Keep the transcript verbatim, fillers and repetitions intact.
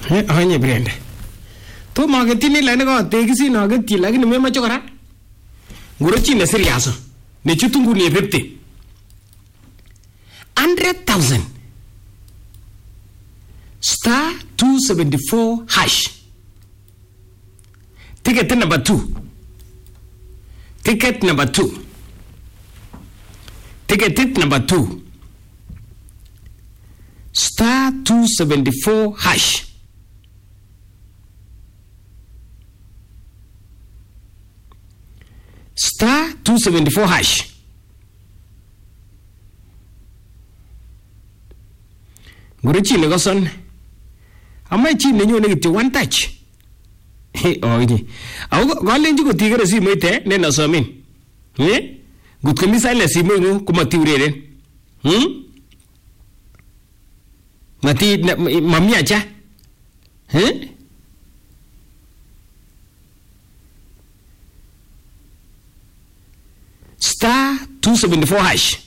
Anye Brenda. To marketini lane ko tegisi na gati lakini mema chokora. Ngurochi ne serious. Ne chutungu ni fifty. one hundred thousand. Star two seventy-four hash. Ticket number two. Ticket number two. Ticket number two. Star two seventy-four hash. Star two seventy-four hash. Guruchi ne goson. Amai chi ne nyone kityo one touch. Oh ini. Au galenji ko tigere si moite ne na somin. Eh? Gut ko misale si mo ngo kuma tiurere. Hm? Mati mami aja. Eh? Star two seventy-four hash.